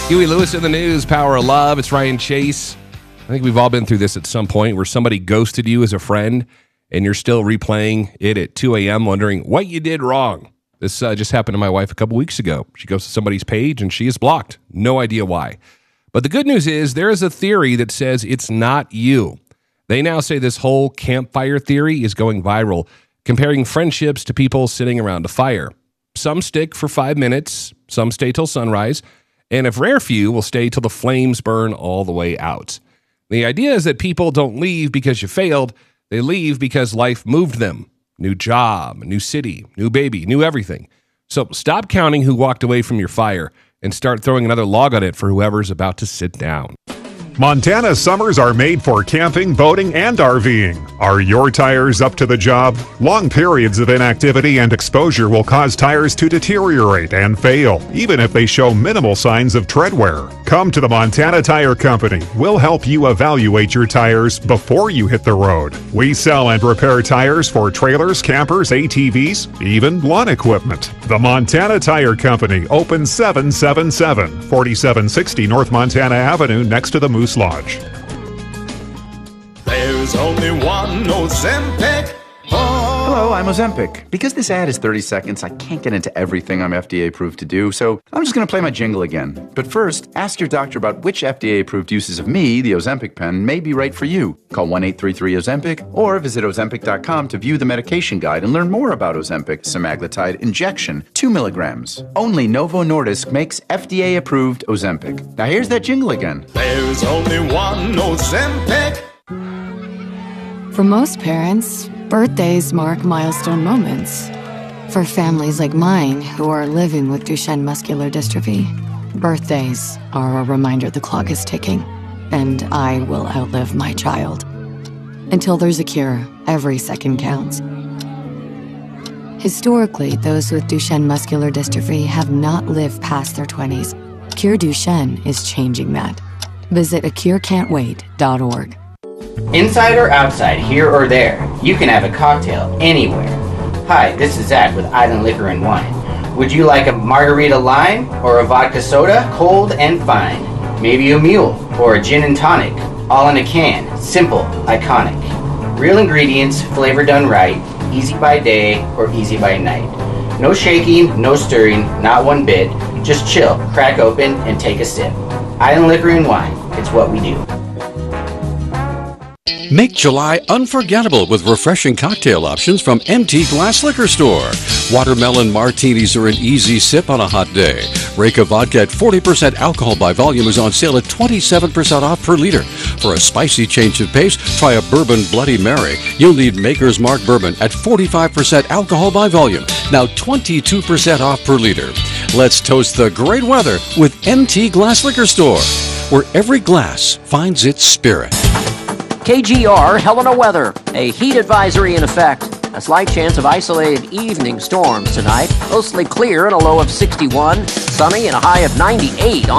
Huey Lewis in the news, Power of Love. It's Ryan Chase. I think we've all been through this at some point where somebody ghosted you as a friend and you're still replaying it at 2 a.m. wondering what you did wrong. This just happened to my wife a couple weeks ago. She goes to somebody's page and she is blocked. No idea why. But the good news is there is a theory that says it's not you. They now say this whole campfire theory is going viral, comparing friendships to people sitting around a fire. Some stick for 5 minutes, some stay till sunrise, and a rare few will stay till the flames burn all the way out. The idea is that people don't leave because you failed. They leave because life moved them. New job, new city, new baby, new everything. So stop counting who walked away from your fire and start throwing another log on it for whoever's about to sit down. Montana summers are made for camping, boating, and RVing. Are your tires up to the job? Long periods of inactivity and exposure will cause tires to deteriorate and fail, even if they show minimal signs of tread wear. Come to the Montana Tire Company. We'll help you evaluate your tires before you hit the road. We sell and repair tires for trailers, campers, ATVs, even lawn equipment. The Montana Tire Company, open 777, 4760 North Montana Avenue next to the Moose Lodge. There's only one Ozempic. Hello, I'm Ozempic. Because this ad is 30 seconds, I can't get into everything I'm FDA approved to do, so I'm just going to play my jingle again. But first, ask your doctor about which FDA approved uses of me, the Ozempic pen, may be right for you. Call 1-833-OZEMPIC or visit Ozempic.com to view the medication guide and learn more about Ozempic semaglutide injection, 2 milligrams. Only Novo Nordisk makes FDA approved Ozempic. Now here's that jingle again. There's only one Ozempic. For most parents, birthdays mark milestone moments. For families like mine who are living with Duchenne muscular dystrophy, birthdays are a reminder the clock is ticking, and I will outlive my child. Until there's a cure, every second counts. Historically, those with Duchenne muscular dystrophy have not lived past their 20s. Cure Duchenne is changing that. Visit acurecan'twait.org. Inside or outside, here or there, you can have a cocktail anywhere. Hi, this is Zach with Island Liquor and Wine. Would you like a margarita lime or a vodka soda, cold and fine? Maybe a mule or a gin and tonic, all in a can, simple, iconic. Real ingredients, flavor done right, easy by day or easy by night. No shaking, no stirring, not one bit, just chill, crack open, and take a sip. Island Liquor and Wine, it's what we do. Make July unforgettable with refreshing cocktail options from MT Glass Liquor Store. Watermelon martinis are an easy sip on a hot day. Reyka vodka at 40% alcohol by volume is on sale at 27% off per liter. For a spicy change of pace, try a bourbon Bloody Mary. You'll need Maker's Mark Bourbon at 45% alcohol by volume, now 22% off per liter. Let's toast the great weather with MT Glass Liquor Store, where every glass finds its spirit. KGR Helena weather. A heat advisory in effect. A slight chance of isolated evening storms tonight. Mostly clear and a low of 61. Sunny and a high of 98.